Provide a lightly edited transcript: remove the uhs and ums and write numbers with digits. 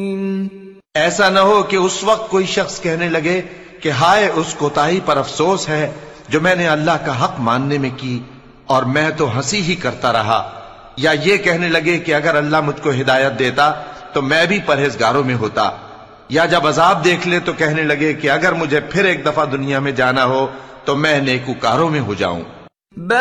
ऐसा न हो कि उस वक्त कोई शख्स कहने लगे कि हाय उस कोताही पर अफसोस है जो मैंने अल्लाह का हक मानने में की और मैं तो हंसी ही करता रहा, या ये कहने लगे कि अगर अल्लाह मुझको हिदायत देता तो मैं भी परहेजगारों में होता, या जब अजाब देख ले तो कहने लगे कि अगर मुझे फिर एक दफा दुनिया में जाना हो तो मैं नेकूकारों में हो जाऊं।